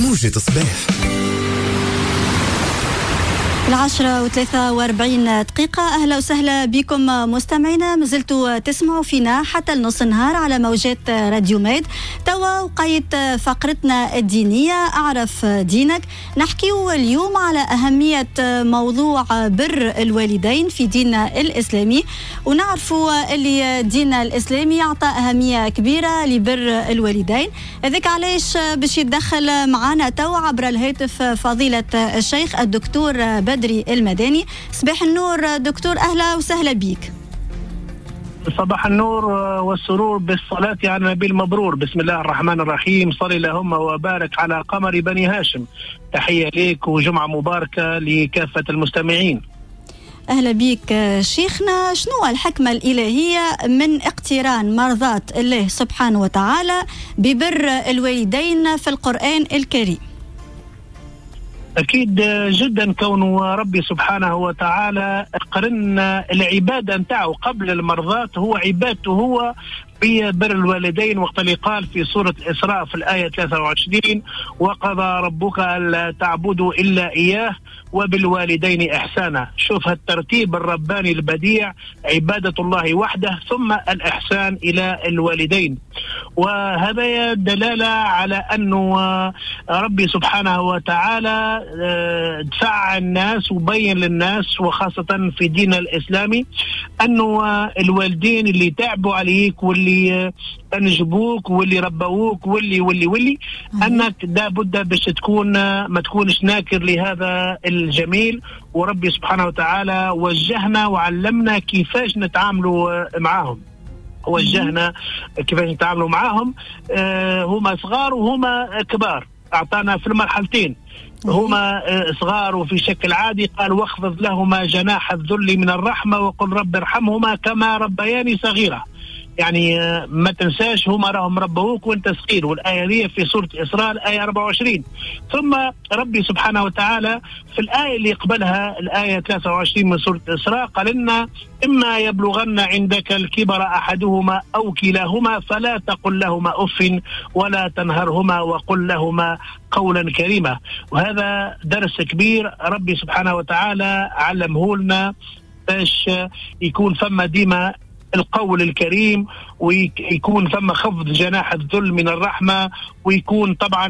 موجة صباح 10:43. أهلا وسهلا بكم مستمعينا، مازلتوا تسمعوا فينا حتى النص النهار على موجات راديو ميد. توا وقيت فقرتنا الدينية أعرف دينك. نحكيو اليوم على أهمية موضوع بر الوالدين في ديننا الإسلامي، ونعرفوا اللي ديننا الإسلامي يعطى أهمية كبيرة لبر الوالدين. هذاك علاش باش يتدخل معنا توا عبر الهاتف فضيلة الشيخ الدكتور بدري المداني. صباح النور دكتور، أهلا وسهلا بيك. صباح النور والسرور بالصلاة على النبي المبرور. بسم الله الرحمن الرحيم. صلي اللهم وبارك على قمر بني هاشم. تحية ليك وجمعة مباركة لكافة المستمعين. أهلا بيك شيخنا. شنو الحكمة الإلهية من اقتران مرضات الله سبحانه وتعالى ببر الوالدين في القرآن الكريم؟ أكيد جدا، كون ربي سبحانه وتعالى قرن العبادة نتاعه قبل المرضات هو عبادته هو ببر الوالدين، وقت اللي قال في سورة الإسراء في الآية 23: وقضى ربك ألا تعبدوا إلا إياه وبالوالدين إحسانا. شوف هالترتيب الرباني البديع، عبادة الله وحده ثم الإحسان إلى الوالدين. وهذا دلالة على أنه ربي سبحانه وتعالى دفع الناس وبين للناس وخاصة في ديننا الإسلامي أنه الوالدين اللي تعبوا عليك واللي أنجبوك واللي ربوك واللي أنك لابد باش تكون ما تكونش ناكر لهذا الجميل. وربي سبحانه وتعالى وجهنا وعلمنا كيفاش نتعاملوا معهم، وجهنا كيفاش نتعاملوا معهم. هما صغار وهما كبار، أعطانا في المرحلتين. هما صغار وفي شكل عادي قال واخفض لهما جناح الذل من الرحمة وقل رب ارحمهما كما ربياني صغيرة. يعني ما تنساش هما راهم ربوك وانت صغير، والآية دي في سورة إسراء الآية 24. ثم ربي سبحانه وتعالى في الآية اللي قبلها الآية 23 من سورة إسراء قال لنا: إما يبلغن عندك الكبر أحدهما أو كلاهما فلا تقل لهما أف ولا تنهرهما وقل لهما قولا كريما. وهذا درس كبير ربي سبحانه وتعالى علمه لنا باش يكون فما ديما القول الكريم، ويكون ثم خفض جناح الذل من الرحمة، ويكون طبعا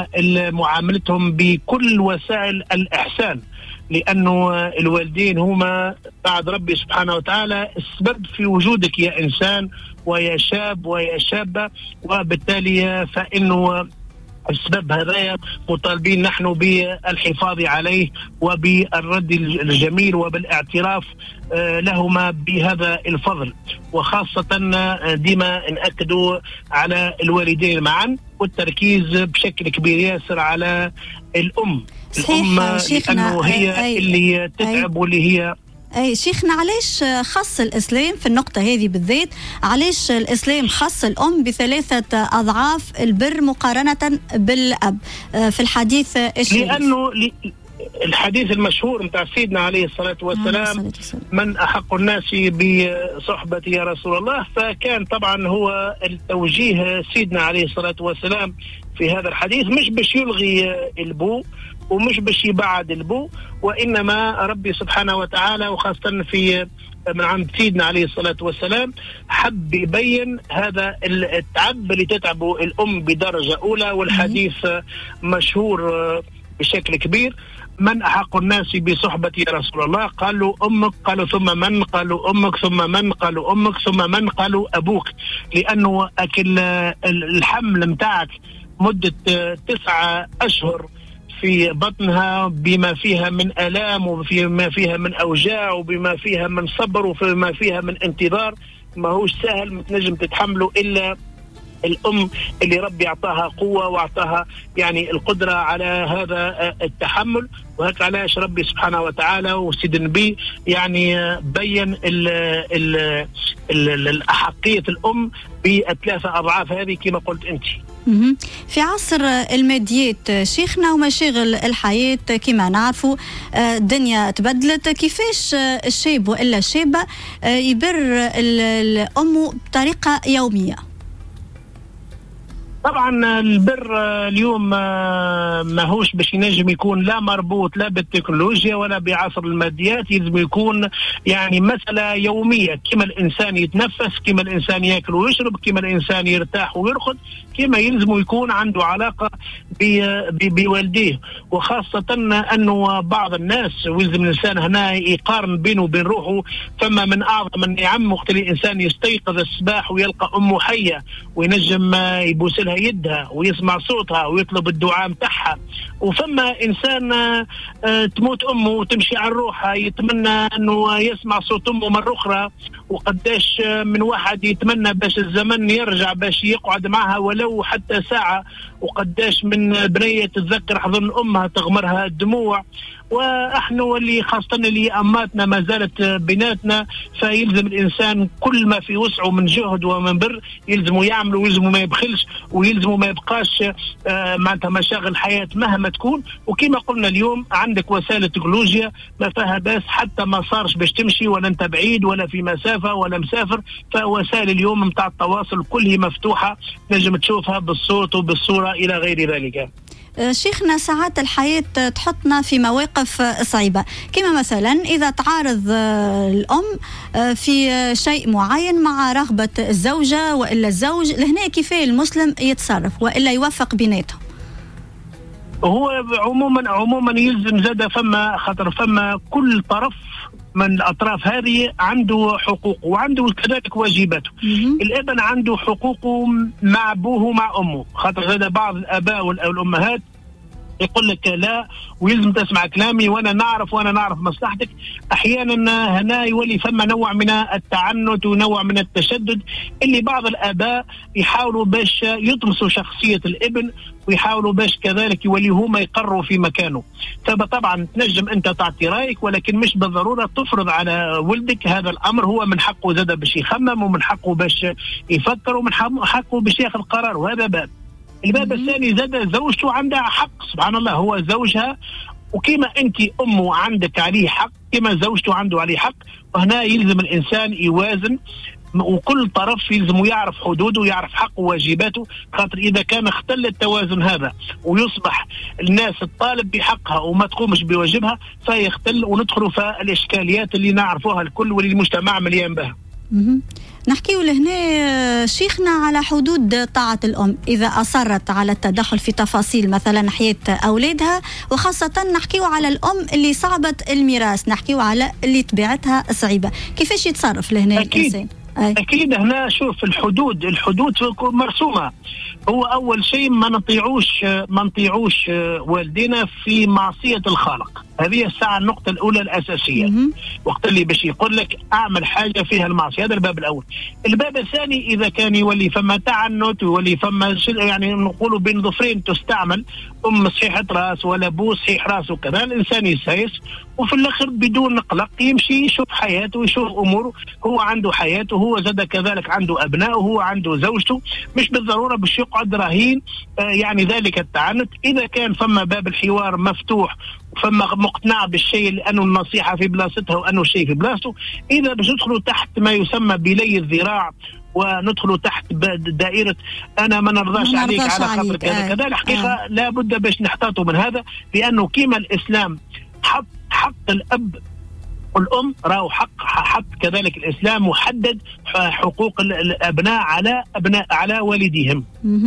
معاملتهم بكل وسائل الإحسان، لأنه الوالدين هما بعد ربي سبحانه وتعالى السبب في وجودك يا إنسان ويا شاب ويا شابة. وبالتالي فإنه السبب هذا مطالبين نحن بالحفاظ عليه وبالرد الجميل وبالاعتراف لهما بهذا الفضل. وخاصة ديما نأكدوا على الوالدين معا، والتركيز بشكل كبير ياسر على الأم. الأم لأنه هي اللي تتعب واللي هي أي شيخنا. علاش خص الإسلام في النقطة هذه بالذات؟ علاش الإسلام خص الأم بثلاثة أضعاف البر مقارنة بالأب في الحديث الشريف؟ لأنه الحديث المشهور متاع سيدنا عليه الصلاة والسلام: من أحق الناس بصحبتي يا رسول الله. فكان طبعا هو التوجيه سيدنا عليه الصلاة والسلام في هذا الحديث مش باش يلغي البو ومش باش يبعد البو، وإنما ربي سبحانه وتعالى وخاصة في من عند سيدنا عليه الصلاة والسلام حب يبين هذا التعب اللي تتعبه الأم بدرجة أولى. والحديث مشهور بشكل كبير: من أحق الناس بصحبتي يا رسول الله؟ قالوا أمك، قالوا ثم من؟ قالوا أمك، ثم من؟ قالوا أمك، ثم من؟ قالوا أبوك. لأنه أكل الحمل متاعك مدة 9 أشهر في بطنها بما فيها من آلام وبما فيها من أوجاع وبما فيها من صبر وبما فيها من انتظار، ما هوش سهل متنجم تتحمله إلا الأم اللي ربي أعطاها قوة وأعطاها يعني القدرة على هذا التحمل. وهيك علاش ربي سبحانه وتعالى وسيد النبي يعني بين الأحقية الأم بثلاثة أضعاف هذه كما قلت أنت. في عصر الماديات شيخنا ومشاغل الحياة كما نعرفوا الدنيا تبدلت، كيفاش الشاب وإلا الشابة يبر الأم بطريقة يومية؟ طبعا البر اليوم ماهوش باش ينجم يكون لا مربوط لا بالتكنولوجيا ولا بعصر الماديات، يلزم يكون يعني مسألة يومية، كما الإنسان يتنفس، كما الإنسان يأكل ويشرب، كما الإنسان يرتاح ويرقد، كما يلزم يكون عنده علاقة بوالديه. وخاصة أنه بعض الناس ويلزم الإنسان هنا يقارن بينه وبين روحه، فما من أعظم النعم وقت الإنسان يستيقظ الصباح ويلقى أمه حية وينجم يبوس لها يدها ويسمع صوتها ويطلب الدعاء متاعها. وفما إنسان تموت أمه وتمشي عن روحها يتمنى أنه يسمع صوت أمه مرة أخرى، وقداش من واحد يتمنى باش الزمن يرجع باش يقعد معها ولو حتى ساعة، وقداش من بنية تتذكر حضن أمها تغمرها الدموع. واحنا واللي خاصة اللي أماتنا ما زالت بيناتنا، فيلزم الإنسان كل ما في وسعه من جهد ومن بر يلزمه يعمله، ويلزمه ما يبخلش، ويلزمه ما يبقاش معناتها مشاغل الحياة مهما تكون. وكما قلنا اليوم عندك وسائل التكنولوجيا ما فيها باس، حتى ما صارش باش تمشي ولا انت بعيد ولا في مسافة ولا مسافر، فوسائل اليوم متاع التواصل كلها مفتوحة، نجم تشوفها بالصوت وبالصورة إلى غير ذلك. شيخنا ساعات الحياة تحطنا في مواقف صعيبة، كما مثلا إذا تعارض الأم في شيء معين مع رغبة الزوجة وإلا الزوج، لهنا كيف المسلم يتصرف وإلا يوفق بيناتهم؟ هو عموما يلزم زاد فما خاطر فما كل طرف من الأطراف هذه عنده حقوق وعنده كذلك واجباته. الابن عنده حقوقه مع أبوه ومع أمه، خاطر هذا بعض الآباء والأمهات يقول لك لا ويلزم تسمع كلامي وانا نعرف مصلحتك. احيانا هنا يولي فما نوع من التعنت ونوع من التشدد اللي بعض الاباء يحاولوا باش يطمسوا شخصيه الابن، ويحاولوا باش كذلك يولي هما يقرروا في مكانه. فطبعا تنجم انت تعطي رايك، ولكن مش بالضروره تفرض على ولدك هذا الامر. هو من حقه زاد باش يخمم، ومن حقه باش يفكر، ومن حقه باش ياخذ قرار. وهذا باب. الباب الثاني زاد زوجته عندها حق، سبحان الله، هو زوجها، وكما انت امه عندك عليه حق كما زوجته عنده عليه حق. وهنا يلزم الانسان يوازن، وكل طرف يلزم يعرف حدوده ويعرف حقه وواجباته، خاطر اذا كان اختل التوازن هذا ويصبح الناس تطالب بحقها وما تقومش بواجبها فيختل، وندخلوا في الاشكاليات اللي نعرفوها الكل واللي المجتمع مليان بها. نحكيو لهنا شيخنا على حدود طاعة الأم إذا أصرت على التدخل في تفاصيل مثلا حياة أولادها، وخاصة نحكيو على الأم اللي صعبت الميراث، نحكيو على اللي طبيعتها صعيبة، كيفاش يتصرف لهنا الإنسان؟ أكيد هنا شوف الحدود مرسومة. هو أول شيء ما نطيعوش والدينا في معصية الخالق، هذه الساعة النقطة الأولى الأساسية. وقت اللي باش يقول لك أعمل حاجة فيها المعصية، هذا الباب الأول. الباب الثاني إذا كان يولي فما تعنت ويولي فما يعني نقولوا بين ظفرين تستعمل، أم صحيحة راس ولا أبو صحيح راس وكذا، الإنسان يسايس وفي الآخر بدون قلق يمشي يشوف حياته ويشوف أموره. هو عنده حياته، هو زاد كذلك عنده أبناء، وهو عنده زوجته، مش بالضرورة باش يقعد رهين يعني ذلك التعنت. إذا كان فما باب الحوار مفتوح وفما مقتنع بالشيء لأنه النصيحة في بلاصتها وأنه الشيء في بلاصته، إذا باش ندخلوا تحت ما يسمى بلي الذراع وندخلوا تحت دائرة أنا ما نرضاش عليك على خاطر كذا كذا، الحقيقة لا بد باش نحتاطوا من هذا، لأنه كيما الإسلام حق الأب والأم راهو حق كذلك الإسلام محدد حقوق الأبناء على والديهم.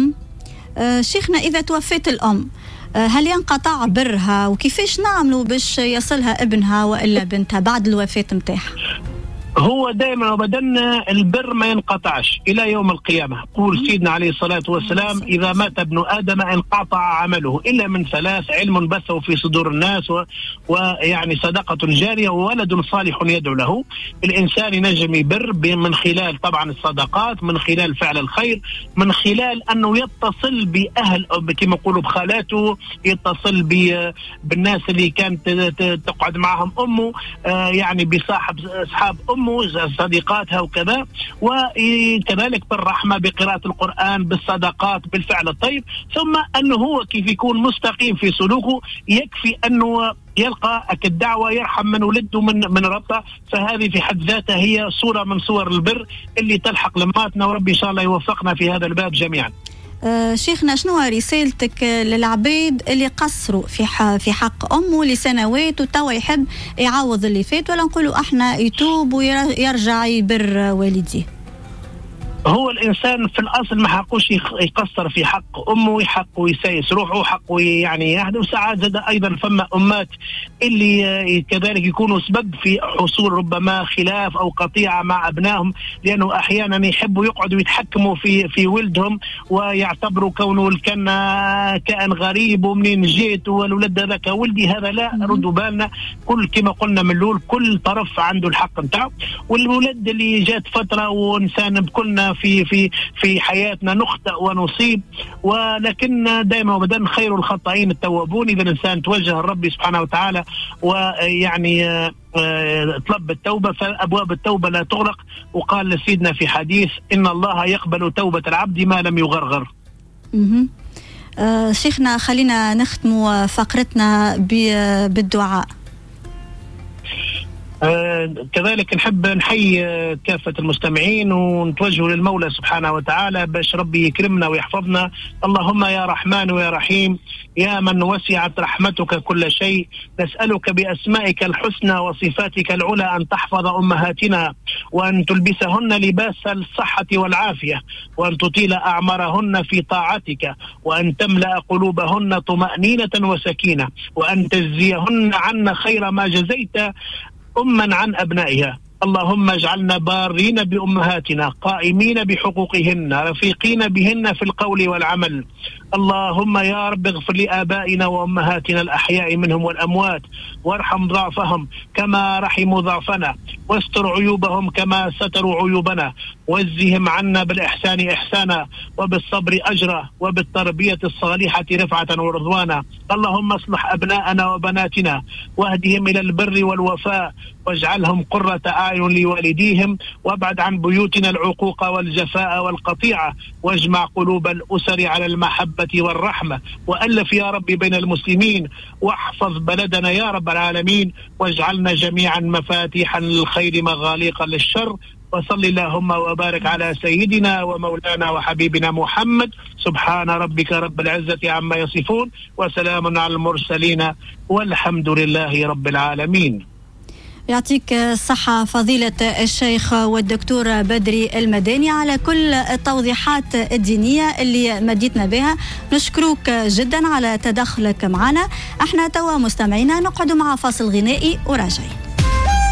شيخنا إذا توفيت الأم هل ينقطع برها، وكيفاش نعملوا باش يصلها ابنها وإلا بنتها بعد الوفاة متاعها؟ هو دائما وبدلنا البر ما ينقطعش إلى يوم القيامة. قول سيدنا عليه الصلاة والسلام إذا مات ابن آدم انقطع عمله إلا من ثلاث: علم بثه في صدور الناس، ويعني صدقة جارية، وولد صالح يدعو له. الإنسان ينجم يبر من خلال طبعا الصدقات، من خلال فعل الخير، من خلال أنه يتصل بأهل كما يقولوا بخالاته، يتصل بالناس اللي كانت تقعد معهم أمه، يعني أصحاب أمه صديقاتها وكذا، وكذلك بالرحمة بقراءة القرآن، بالصدقات، بالفعل الطيب. ثم أنه هو كيف يكون مستقيم في سلوكه، يكفي أنه يلقى الدعوة يرحم من ولده من ربه. فهذه في حد ذاتها هي صورة من صور البر اللي تلحق لماتنا، وربي إن شاء الله يوفقنا في هذا الباب جميعا. شيخنا، شنو رسالتك للعبيد اللي قصروا في حق أمه لسنوات وتوا يحب يعوض اللي فات، ولا نقولوا احنا يتوب ويرجع يبر والديه؟ هو الإنسان في الأصل ما حقوش يقصر في حق أمه، يحقه يسايس روحه، حقه يعني يهدى. وساعات زاد أيضا فما أمات اللي كذلك يكونوا سبب في حصول ربما خلاف أو قطيعة مع أبنائهم، لأنه أحيانا يحبوا يقعدوا يتحكموا في ولدهم ويعتبروا كونه كائن غريب ومنين جيت والولد هذاك ولدي هذا. لا، ردوا بالنا، كما قلنا من الأول كل طرف عنده الحق نتاعو. والولد اللي جات فترة وإنسان كلنا في حياتنا نخطئ ونصيب، ولكن دائما وابدا خير الخطائين التوابون. اذا الانسان توجه الرب سبحانه وتعالى ويعني طلب التوبه، فابواب التوبه لا تغلق. وقال لسيدنا في حديث ان الله يقبل توبه العبد ما لم يغرغر. شيخنا، خلينا نختم فقرتنا بالدعاء. كذلك نحب نحيي كافة المستمعين ونتوجه للمولى سبحانه وتعالى باش ربي يكرمنا ويحفظنا. اللهم يا رحمن ويا رحيم، يا من وسعت رحمتك كل شيء، نسألك بأسمائك الحسنى وصفاتك العلى أن تحفظ أمهاتنا، وأن تلبسهن لباس الصحة والعافية، وأن تطيل أعمارهن في طاعتك، وأن تملأ قلوبهن طمأنينة وسكينة، وأن تجزيهن عنا خير ما جزيت أما عن أبنائها. اللهم اجعلنا بارين بأمهاتنا، قائمين بحقوقهن، رفيقين بهن في القول والعمل. اللهم يا رب اغفر لآبائنا وأمهاتنا الأحياء منهم والأموات، وارحم ضعفهم كما رحموا ضعفنا، واستر عيوبهم كما ستروا عيوبنا، وجزهم عنا بالإحسان إحسانا، وبالصبر أجرا، وبالتربية الصالحة رفعة ورضوانا. اللهم اصلح أبناءنا وبناتنا، واهدهم إلى البر والوفاء، واجعلهم قرة أعين لوالديهم، وابعد عن بيوتنا العقوق والجفاء والقطيعة، واجمع قلوب الأسر على المحبة والرحمة، وألف يا رب بين المسلمين، واحفظ بلدنا يا رب العالمين، واجعلنا جميعا مفاتيحا للخير مغاليقا للشر. وصل اللهم وبارك على سيدنا ومولانا وحبيبنا محمد. سبحان ربك رب العزة عما يصفون، وسلام على المرسلين، والحمد لله رب العالمين. يعطيك الصحة فضيلة الشيخ والدكتور بدري المداني على كل التوضيحات الدينية اللي مديتنا بها. نشكرك جدا على تدخلك معنا. احنا توا مستمعينا نقعد مع فاصل غنائي وراجعين.